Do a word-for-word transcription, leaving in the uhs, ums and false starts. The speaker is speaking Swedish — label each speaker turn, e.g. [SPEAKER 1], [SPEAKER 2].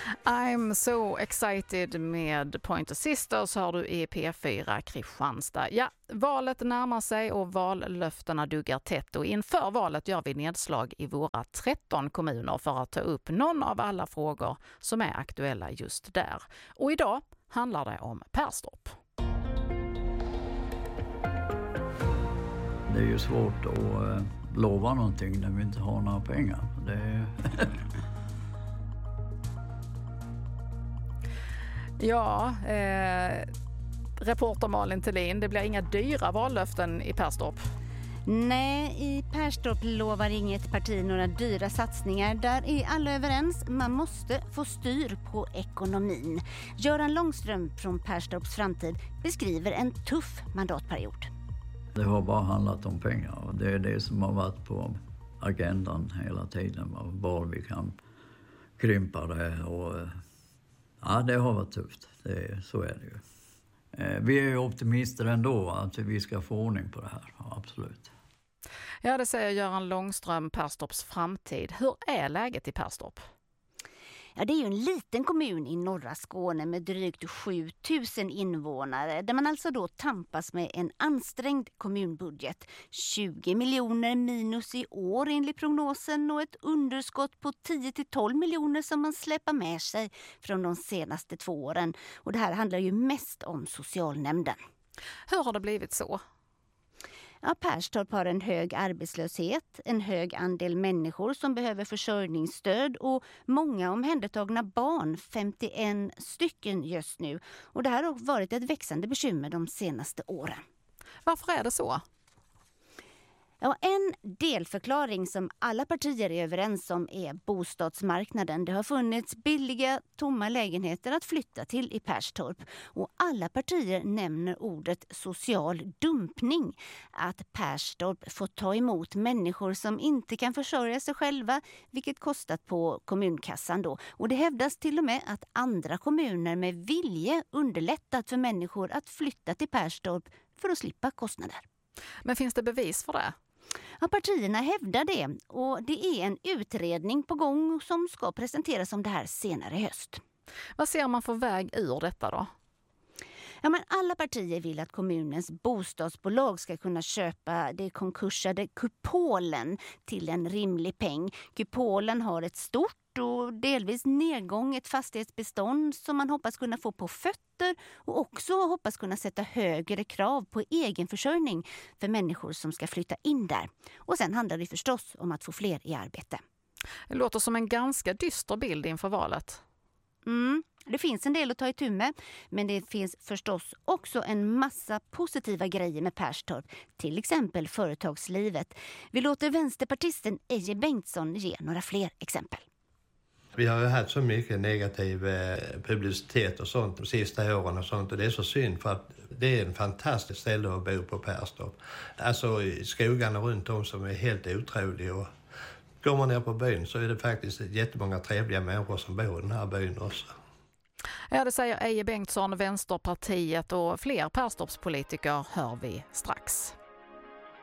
[SPEAKER 1] I'm so excited med Pointer Sisters har du i P fyra Kristianstad. Ja, valet närmar sig och vallöftena duggar tätt och inför valet gör vi nedslag i våra tretton kommuner för att ta upp någon av alla frågor som är aktuella just där. Och idag handlar det om Perstorp.
[SPEAKER 2] Det är ju svårt att uh, lova någonting när vi inte har några pengar. Det är...
[SPEAKER 1] Ja, eh, reporter Malin Thelin, det blir inga dyra vallöften i Perstorp.
[SPEAKER 3] Nej, i Perstorp lovar inget parti några dyra satsningar. Där är alla överens. Man måste få styr på ekonomin. Göran Långström från Perstorps framtid beskriver en tuff mandatperiod.
[SPEAKER 2] Det har bara handlat om pengar och det är det som har varit på agendan hela tiden. Var vi kan krympa det och... Ja, det har varit tufft. Det, så är det ju. Eh, vi är ju optimister ändå att vi ska få ordning på det här. Ja, absolut.
[SPEAKER 1] Ja, det säger Göran Långström, Perstorps framtid. Hur är läget i Perstorp?
[SPEAKER 3] Ja, det är ju en liten kommun i norra Skåne med drygt sju tusen invånare där man alltså då tampas med en ansträngd kommunbudget. tjugo miljoner minus i år enligt prognosen och ett underskott på tio till tolv miljoner som man släpper med sig från de senaste två åren. Och det här handlar ju mest om socialnämnden.
[SPEAKER 1] Hur har det blivit så?
[SPEAKER 3] Ja, Perstorp har en hög arbetslöshet, en hög andel människor som behöver försörjningsstöd och många omhändertagna barn, femtioen stycken just nu. Och det här har varit ett växande bekymmer de senaste åren.
[SPEAKER 1] Varför är det så?
[SPEAKER 3] Ja, en delförklaring som alla partier är överens om är bostadsmarknaden. Det har funnits billiga, tomma lägenheter att flytta till i Perstorp. Och alla partier nämner ordet social dumpning. Att Perstorp får ta emot människor som inte kan försörja sig själva, vilket kostat på kommunkassan då. Och det hävdas till och med att andra kommuner med vilje underlättat för människor att flytta till Perstorp för att slippa kostnader.
[SPEAKER 1] Men finns det bevis för det?
[SPEAKER 3] Ja, partierna hävdar det och det är en utredning på gång som ska presenteras om det här senare i höst.
[SPEAKER 1] Vad ser man för väg ur detta då?
[SPEAKER 3] Ja, men alla partier vill att kommunens bostadsbolag ska kunna köpa det konkursade Kupolen till en rimlig peng. Kupolen har ett stort och delvis nedgånget fastighetsbestånd som man hoppas kunna få på fötter och också hoppas kunna sätta högre krav på egenförsörjning för människor som ska flytta in där. Och sen handlar det förstås om att få fler i arbete.
[SPEAKER 1] Det låter som en ganska dyster bild inför valet.
[SPEAKER 3] Mm, det finns en del att ta itu med, men det finns förstås också en massa positiva grejer med Perstorp, till exempel företagslivet. Vi låter vänsterpartisten Eje Bengtsson ge några fler exempel.
[SPEAKER 4] Vi har ju haft så mycket negativ eh, publicitet och sånt de sista åren och sånt och det är så synd för att det är en fantastisk ställe att bo på Perstorp. Alltså skogarna runt om som är helt otroliga och går man ner på byn så är det faktiskt jättemånga trevliga människor som bor i den här byn också.
[SPEAKER 1] Ja, det säger Eje Bengtsson, Vänsterpartiet och fler Perstorpspolitiker hör vi strax.